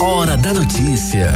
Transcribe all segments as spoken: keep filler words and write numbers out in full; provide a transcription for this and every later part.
Hora da Notícia.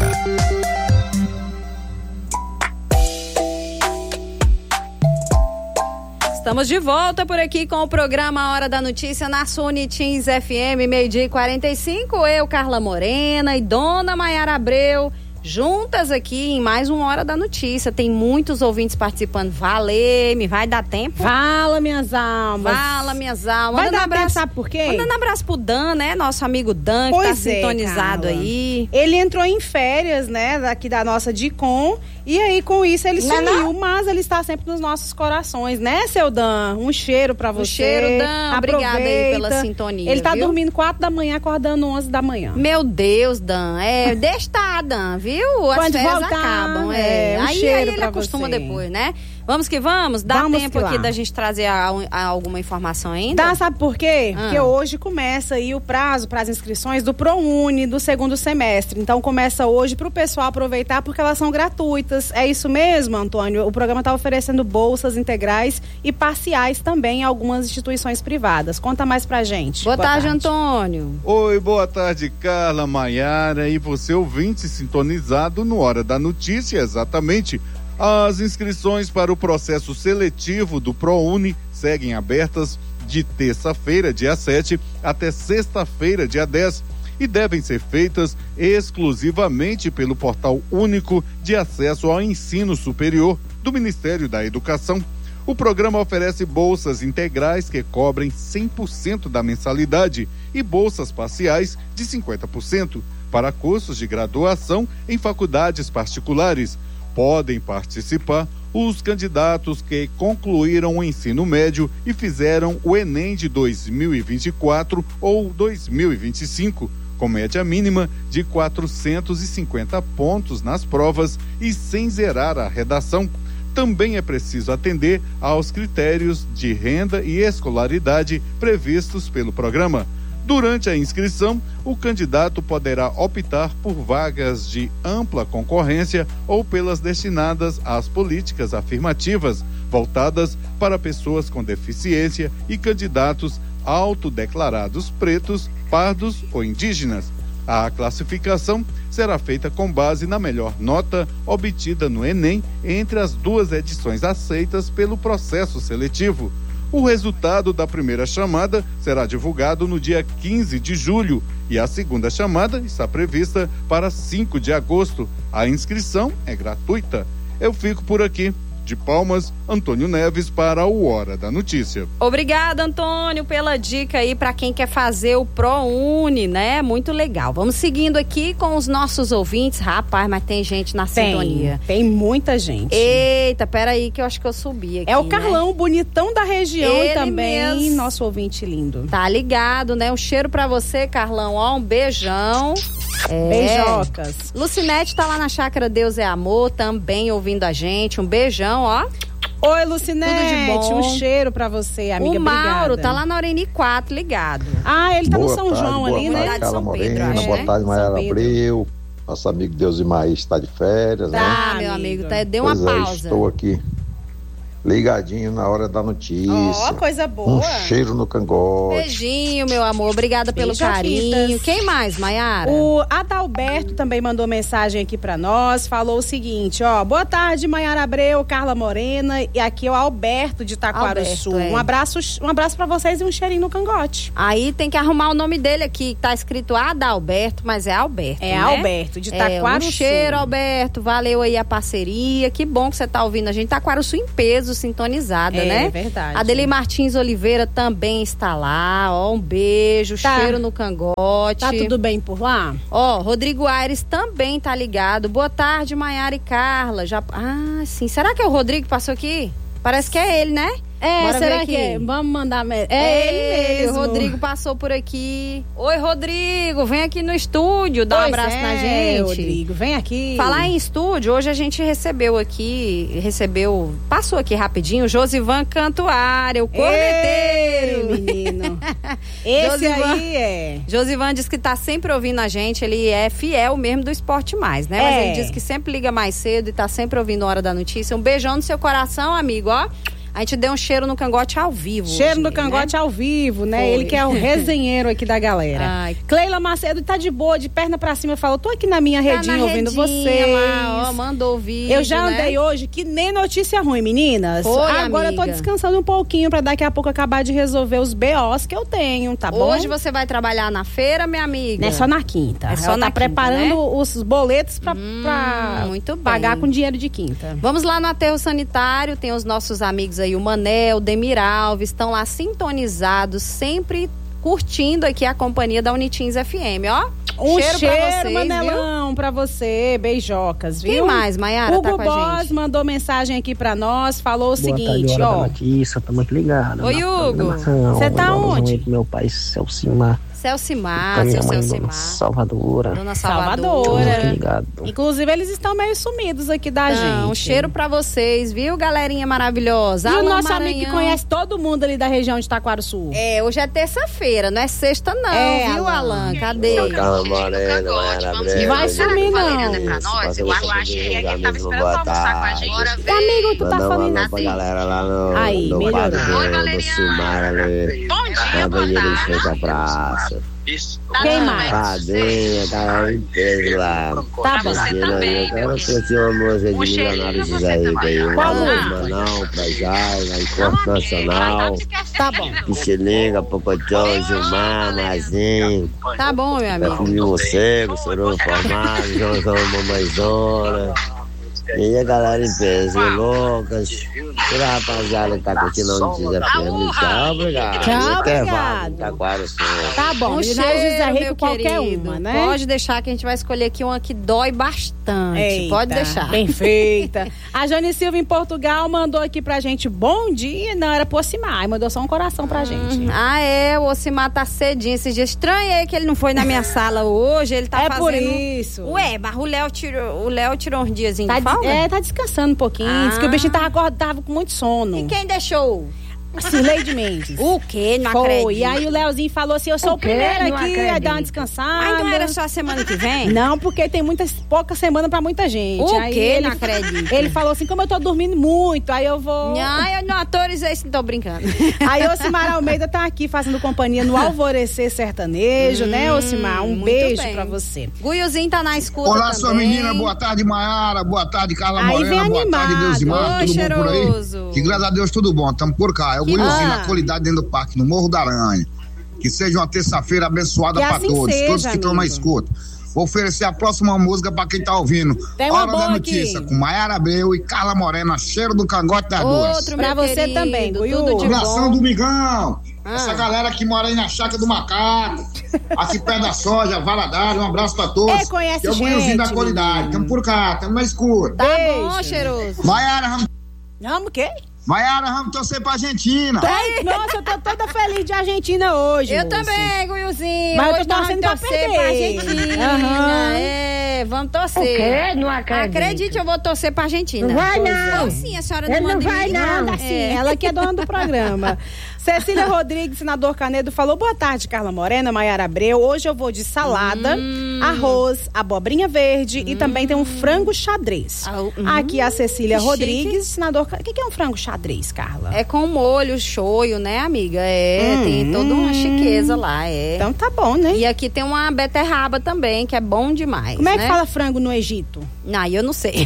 Estamos de volta por aqui com o programa Hora da Notícia na Sonitins F M, meio-dia e quarenta e cinco. Eu, Carla Morena e Dona Maiara Abreu, juntas aqui em mais uma Hora da Notícia. Tem muitos ouvintes participando. Valeu, me vai dar tempo? Fala, minhas almas. Fala, minhas almas. Vai Manda dar um abraço, tempo, sabe por quê? Mandando um abraço pro Dan, né? Nosso amigo Dan, que pois tá sintonizado é, aí. Ele entrou em férias, né, daqui da nossa Dicom, e aí com isso ele não sumiu, não? mas ele está sempre nos nossos corações, né, seu Dan? Um cheiro pra você. Um cheiro, Dan. Obrigada aí pela sintonia, Ele tá viu? dormindo quatro da manhã, acordando onze da manhã. Meu Deus, Dan. É, deixa estar, Dan, viu? As Pode férias voltar, acabam. É. é, um aí, cheiro aí ele pra acostuma você. depois, né? Vamos que vamos? Dá Vamos tempo que aqui lá. da gente trazer a, a alguma informação ainda? Dá, sabe por quê? Ah. Porque hoje começa aí o prazo para as inscrições do ProUni do segundo semestre. Então começa hoje para o pessoal aproveitar porque elas são gratuitas. É isso mesmo, Antônio? O programa está oferecendo bolsas integrais e parciais também em algumas instituições privadas. Conta mais pra gente. Boa, boa tarde, tarde, Antônio. Oi, boa tarde, Carla, Maiara e você ouvinte sintonizado no Hora da Notícia, exatamente. As inscrições para o processo seletivo do ProUni seguem abertas de terça-feira, dia sete, até sexta-feira, dia dez, e devem ser feitas exclusivamente pelo Portal Único de Acesso ao Ensino Superior do Ministério da Educação. O programa oferece bolsas integrais que cobrem cem por cento da mensalidade e bolsas parciais de cinquenta por cento para cursos de graduação em faculdades particulares. Podem participar os candidatos que concluíram o ensino médio e fizeram o Enem de dois mil e vinte e quatro ou dois mil e vinte e cinco, com média mínima de quatrocentos e cinquenta pontos nas provas e sem zerar a redação. Também é preciso atender aos critérios de renda e escolaridade previstos pelo programa. Durante a inscrição, o candidato poderá optar por vagas de ampla concorrência ou pelas destinadas às políticas afirmativas, voltadas para pessoas com deficiência e candidatos autodeclarados pretos, pardos ou indígenas. A classificação será feita com base na melhor nota obtida no Enem entre as duas edições aceitas pelo processo seletivo. O resultado da primeira chamada será divulgado no dia quinze de julho e a segunda chamada está prevista para cinco de agosto. A inscrição é gratuita. Eu fico por aqui. De Palmas, Antônio Neves para o Hora da Notícia. Obrigada, Antônio, pela dica aí para quem quer fazer o ProUni, né? Muito legal. Vamos seguindo aqui com os nossos ouvintes. Rapaz, mas tem gente na tem, sintonia. Tem muita gente. Eita, peraí que eu acho que eu subi aqui, É o Carlão, né? bonitão da região. Ele e também mesmo. Nosso ouvinte lindo. Tá ligado, né? Um cheiro pra você, Carlão. Ó, um beijão. É. Beijocas. Lucinete tá lá na Chácara Deus é Amor, também ouvindo a gente. Um beijão, ó. Oi, Lucinete. Tudo de bom. Um cheiro pra você, amiga. O Mauro obrigada. tá lá na Ureni quatro, ligado. Ah, ele tá boa no São tarde, João boa ali, tarde, né? Carla São Pedro, Morena, acho, boa né? tarde, Maiara São Pedro. Abreu. Nosso amigo Deus e Mais está de férias, Tá, né? meu amigo. amigo, tá, deu uma Pois é, pausa. estou aqui ligadinho na Hora da Notícia. Ó, coisa boa. Um cheiro no cangote. Beijinho, meu amor. Obrigada pelo Beijoquitas. carinho. Quem mais, Maiara? O Adalberto também mandou mensagem aqui pra nós, falou o seguinte, ó, boa tarde, Maiara Abreu, Carla Morena, e aqui é o Alberto de Taquaruçu. Alberto, é. Um abraço, um abraço pra vocês e um cheirinho no cangote. Aí tem que arrumar o nome dele aqui, tá escrito Adalberto, mas é Alberto, É né? Alberto, de Taquaruçu. É, um cheiro, Alberto, valeu aí a parceria, que bom que você tá ouvindo a gente, Taquaruçu em peso, sintonizada, É, né? verdade. Adeli Martins Oliveira também está lá, ó, um beijo, Tá. cheiro no cangote. Tá tudo bem por lá? Ó, Rodrigo Aires também tá ligado. Boa tarde, Maiara e Carla. Já... Ah, sim. Será que é o Rodrigo que passou aqui? Parece que é ele, né? É, Bora ver será aqui. que é? Vamos mandar... Me... É, ele mesmo. O Rodrigo passou por aqui. Oi, Rodrigo, vem aqui no estúdio, dá um Pois abraço é, na gente. Rodrigo, vem aqui. Falar em estúdio, hoje a gente recebeu aqui, recebeu, passou aqui rapidinho, Josivan Cantuária, o corneteiro. Ei, menino. Esse Josivan. aí é... Josivan diz que tá sempre ouvindo a gente, ele é fiel mesmo do Esporte Mais, né? Mas É. ele diz que sempre liga mais cedo e tá sempre ouvindo a Hora da Notícia. Um beijão no seu coração, amigo, ó. A gente deu um cheiro no cangote ao vivo. Cheiro hoje, no cangote né? ao vivo, né? Foi. Ele que é o resenheiro aqui da galera. Ai. Cleila Macedo tá de boa, de perna pra cima, falou, tô aqui na minha Tá redinha na ouvindo redinha vocês. lá, ó, mandou o vídeo, Eu já andei né? hoje, que nem notícia ruim, meninas. Foi, Agora amiga. eu tô descansando um pouquinho pra daqui a pouco acabar de resolver os B Os que eu tenho, tá bom? Hoje você vai trabalhar na feira, minha amiga? É só na quinta. É só Ela na tá quinta, preparando né? os boletos pra, Hum, pra muito bem. pagar com dinheiro de quinta. Vamos lá no aterro sanitário, tem os nossos amigos aí, o Manel, o Demir Alves, estão lá sintonizados, sempre curtindo aqui a companhia da Unitins F M, ó. Um cheiro, cheiro pra vocês, Manelão, viu? pra você, beijocas, viu? Quem mais, Maiara, Hugo tá com a Boss gente? mandou mensagem aqui pra nós, falou o Boa seguinte, tarde, hora ó. da notícia, tô muito ligado. Oi, Hugo. Você tá onde? Pro meu pai, Celcimar. Celcimar, Com a minha seu mãe, Celcimar. Dona Salvadora. Dona Salvadora. Salvadora. Tô muito ligado. Inclusive, eles estão meio sumidos aqui da Não, gente. um cheiro pra vocês, viu, galerinha maravilhosa? E o Alô, nosso Maranhão. amigo que conhece todo mundo ali da região de Taquarussu. É, hoje é terça-feira, não é sexta não, É, viu, Alan? Alan? Cadê? Carla Morena, Mayara Abreu. Vai sumir, não. Pra nós, eu acho que é quem tava esperando pra almoçar com a gente. Amigo, tu tá Mandar um falando alô pra galera lá no, Aí, no melhorou. quadro do Silmar ali. Bom dia, Na boa Avenida de tarde. Frente à Praça. Quem mais? Tadinha, tá inteiro lá. Tá bom. Assistindo aí. Eu quero curtir uma música de Milionário José Rico aí. Um Qual alô música? pro Manão, pra Jai, na Encontro Nacional. Tá bom. Pichilinga, Pocotó, Gilmar, Mazinho. Tá bom, meu amigo. Filho de Morcego, Sorô Formado, Joãozão Mamãezona. E a galera em peso, Lucas. Toda a rapaziada que tá curtindo a notícia F M. Tchau, obrigado. Tchau, Intervalo, obrigado. Taquarussu. Tá bom, Um Milionário José cheiro, Rico, meu qualquer querido. uma, né? Pode deixar que a gente vai escolher aqui uma que dói bastante. Eita, Pode deixar. Bem feita. A Jane Silva em Portugal mandou aqui pra gente bom dia. Não, era pro Ocimar. Mandou só um coração pra gente. Ah, é, o Ocimar tá cedinho esses dias. Estranhei que ele não foi na minha sala hoje, ele tá É fazendo... por isso. Ué, mas o Léo tirou, o Léo tirou uns diazinhos Tá, de folga? é, tá descansando um pouquinho. Ah. Diz que o bichinho tava acordado, tava com muito sono. E quem deixou? Assim, Leide Mendes. O quê? Não Foi. acredito. E aí o Leozinho falou assim, eu sou o, quê? primeiro Não aqui, aí dá uma acredito. descansada. Mas não era só a semana que vem? Não, porque tem muitas, poucas semanas pra muita gente. O aí quê? Ele, Não acredito. Ele falou assim, como eu tô dormindo muito, aí eu vou... Ah, eu não autorizei isso, não tô brincando. Aí o Ocimar Almeida tá aqui fazendo companhia no Alvorecer Sertanejo, né, Ocimar? Um muito beijo bem. pra você. Guiozinho tá na escuta Olá, também. sua menina, boa tarde, Maiara, boa tarde, Carla Aí vem Morena, boa tarde, animado. Deusimar, Oi, tudo bom por aí? cheiroso. Que graças a Deus tudo bom, tamo por cá, é o Que Guilherme bom. na qualidade dentro do parque, no Morro da Aranha. Que seja uma terça-feira abençoada Que pra assim todos, seja, todos que estão na amigo. escuta. Vou oferecer a próxima música pra quem tá ouvindo. Tem uma Hora boa da Notícia, aqui. com Maiara Abreu e Carla Morena, cheiro do cangote das duas. Outro, Pra meu você querido, também, Guiu. tudo de Abração, bom. Domingão. Ah. Essa galera que mora aí na Chácara do Macaco, aqui perto da Soja, Valadares, um abraço pra todos. É, conhece E o Guilherme gente, da qualidade, menino. tamo por cá, tamo na escuta. Tá Beijo. bom, cheiroso. Maiara, vamos, Vamos o quê? Maiara, vamos torcer pra Argentina. Ai, nossa, eu tô toda feliz de Argentina hoje, Eu moço. também, Guilzinho. Mas eu tô Hoje nós vamos torcendo pra torcer pra perder. Argentina. Aham. É, vamos torcer. O quê? Não acredito. Acredite, eu vou torcer pra Argentina. Não vai, Pois não. é. Sim, a senhora não Ele não manda em vai, mim. não. Nada assim, ela que é dona do programa. Cecília Rodrigues, senador Canedo, falou: boa tarde, Carla Morena, Maiara Abreu. Hoje eu vou de salada, Hum. arroz, abobrinha verde e também tem um frango xadrez. Ah, uhum. Aqui a Cecília Que Rodrigues, chique. senador. O que que é um frango xadrez, Carla? É com molho, shoyu, né, amiga? É, Hum. tem toda uma chiqueza lá, é. Então tá bom, né? E aqui tem uma beterraba também, que é bom demais. Como é que né? fala frango no Egito? Não, eu não sei.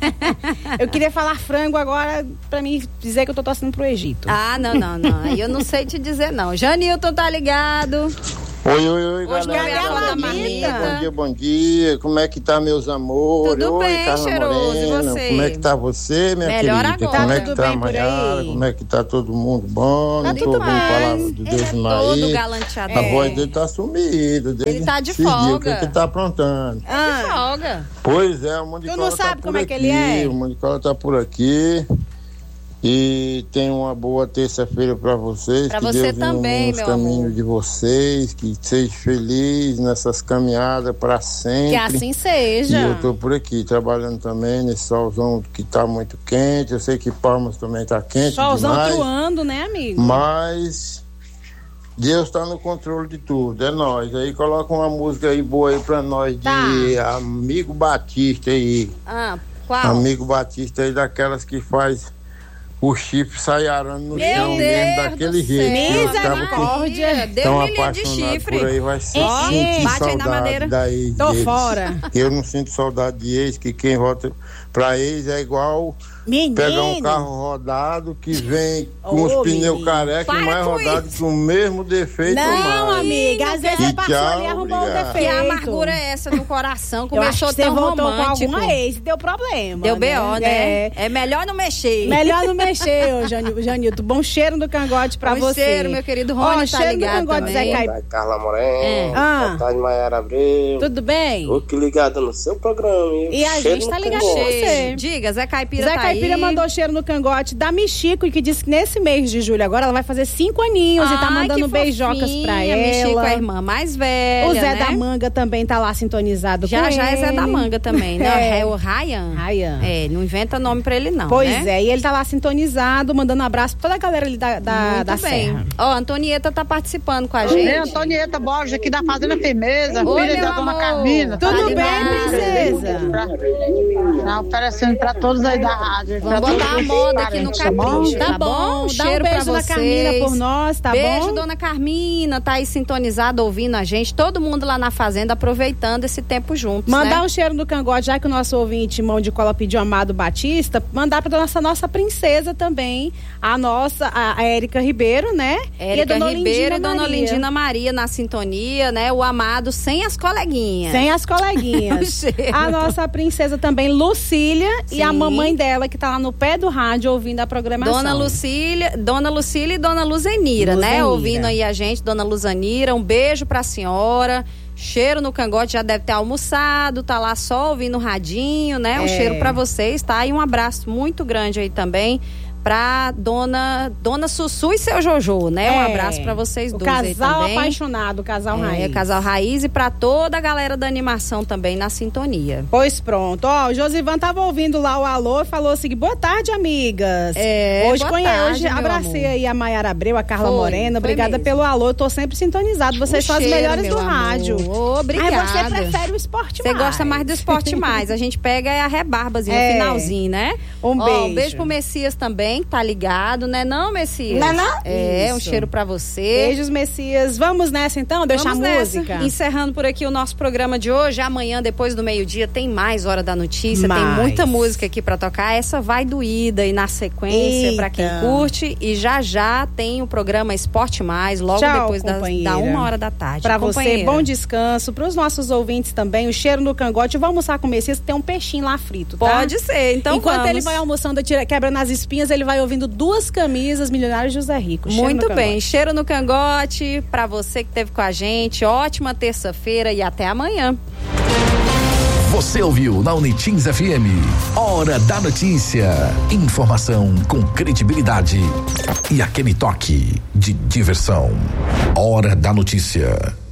Eu queria falar frango agora pra mim dizer que eu tô torcendo pro Egito. Ah, não, não, não. Aí eu não sei te dizer, não. Janilton tá ligado. Oi, oi, oi, Hoje não é a Cadê a hora da marmita? marmita. Bom dia, bom dia. Como é que tá, meus amores? Tudo oi, bem, Carla cheiroso, e Morena. você? Como é que tá você, minha Melhor querida? agora. Como é Tá que tudo tá bem a por aí? Maiara? Como é que tá todo mundo bom? Tá Não tô tudo ouvindo bem. palavra de Ele Deus é mais. todo galanteador. A voz dele tá sumida. Desde Ele tá de esses dias. folga. O que, que ele tá aprontando? Ah, Folga. Pois é, o Mundo de Tu Cola não tá sabe por como é que aqui, ele é? O Mundo de Cola tá por aqui. E tem uma boa terça-feira para vocês. Pra que você Deus também, ilumine os meu caminhos amor. de vocês, que seja feliz nessas caminhadas para sempre. que assim seja. E eu tô por aqui trabalhando também nesse solzão que tá muito quente. Eu sei que Palmas também tá quente Solzão demais. truando, né, amigo? Mas Deus está no controle de tudo, é nós. Aí coloca uma música aí boa aí pra nós de Tá. Amigo Batista aí. Ah, qual? Amigo Batista aí daquelas que faz o chifre sai arando no Meu chão Deus mesmo, do daquele céu. jeito. Misericórdia. Deu Tão um milhão de apaixonado chifre. por aí, vai sentir Ó, bate aí na saudade madeira. da ex Tô deles. fora. Eu não sinto saudade de ex, que quem volta pra ex é igual Menino. pegar um carro rodado que vem com Ô, os pneus menino. careca e Para mais com rodado isso. com o mesmo defeito ou Não, mais. amiga, às vezes você E passou tchau, ali e arrumou um obrigado. Que defeito. amargura é essa no coração? Eu acho Começou que você tão voltou romântico. com alguma ex e deu problema. Deu B O, né? É. É melhor não mexer. Melhor não mexer, ô Janil- Janilton. Bom cheiro do cangote pra Bom você. cheiro, meu querido Ó, Rony, tá cheiro do ligado cangote também. Zé Boa Caipira. tarde, Carla Morena. Ah. Boa tarde, Maiara Abreu. Tudo bem? Tô aqui ligado no seu programa. hein? E a Cheiro gente no tá ligado cangote. com você. Diga, Zé Caipira Zé tá Caipira aí. mandou cheiro no cangote da Michico e que disse que nesse mês de julho agora ela vai fazer cinco aninhos e tá Ai, mandando que beijocas fofinha, pra ela. Michico, a irmã mais velha, O Zé né? da Manga também tá lá sintonizado Já com já é ele. Zé da Manga também, né? É. É o Ryan. Ryan. É, não inventa nome pra ele não, Pois né? é, e ele tá lá sintonizado, mandando um abraço pra toda a galera ali da, da, Muito da bem. Serra. Ó, a Antonieta tá participando com a É, gente. Antonieta Borges aqui da Fazenda Firmeza, Oi, filha meu da dona amor. Carmina. Tudo Tá bem, ligado? princesa? Tá oferecendo pra todos aí da rádio. Vamos pra botar todos a os moda aqui no parentes, tá bom? capricho, Tá tá bom, bom? dá um Cheiro beijo pra da vocês. Carmina por nós, tá Beijo, bom? dona Carmina, tá aí sintonizada, ouvindo a gente. Todo mundo lá na fazenda aproveitando esse tempo juntos, Mandar né? um cheiro no cangote, já que o nosso ouvinte mão de cola pediu Amado Batista, mandar pra nossa, nossa princesa também, a nossa, a, a Érica Ribeiro, né? Érica e a dona Ribeiro Lindina e dona Maria. Lindina Maria na sintonia, né? O amado sem as coleguinhas. Sem as coleguinhas. O cheiro. A nossa princesa também, Lucília, e a Sim. mamãe dela, que tá lá no pé do rádio ouvindo a programação. Dona Lucília, Dona Lucília e Dona Luzenira, né? Luzenira. Ouvindo aí a gente, Dona Luzanira, um beijo pra senhora. Cheiro no cangote, já deve ter almoçado, tá lá só ouvindo o radinho, né? Um É. cheiro pra vocês, tá? E um abraço muito grande aí também pra dona Dona Sussu e seu Jojo, né? Um É. abraço pra vocês O dois aí casal também. apaixonado, o casal É, raiz. casal raiz e pra toda a galera da animação também na sintonia. Pois pronto. Ó, o Josivan tava ouvindo lá o alô e falou assim: boa tarde, amigas. É, hoje boa conhe- tarde, hoje meu abracei amor. aí a Maiara Abreu, a Carla Foi, Morena. foi Obrigada mesmo. pelo alô. Eu tô sempre sintonizado. Vocês Um são as cheiro, melhores meu do amor. rádio. Ô, obrigada. Aí você prefere o esporte Você mais. gosta mais do esporte mais. A gente pega é a rebarbazinha, É. o finalzinho, né? Um Ó, beijo. um beijo pro Messias também, que tá ligado, né? Não, Messias? Não, não? É, um Isso. cheiro pra você. Beijos, Messias. Vamos nessa então? Deixar Vamos a nessa. música. Encerrando por aqui o nosso programa de hoje. Amanhã, depois do meio-dia, tem mais Hora da Notícia. Mais. Tem muita música aqui pra tocar. Essa vai doída e na sequência Eita. pra quem curte. E já já tem o programa Esporte Mais, logo Tchau, depois da, companheira. da uma hora da tarde. Pra você, Companheira. bom descanso. Pros nossos ouvintes também, o cheiro no cangote. Eu vou almoçar com o Messias, que tem um peixinho lá frito, tá? Pode ser, então Enquanto vamos. ele vai almoçando, tira, quebrando as espinhas, ele vai ouvindo Duas Camisas, Milionários José Rico. Cheiro Muito no bem, cangote. cheiro no cangote pra você que esteve com a gente. Ótima terça-feira e até amanhã. Você ouviu na Unitins F M. Hora da Notícia. Informação com credibilidade e aquele toque de diversão. Hora da Notícia.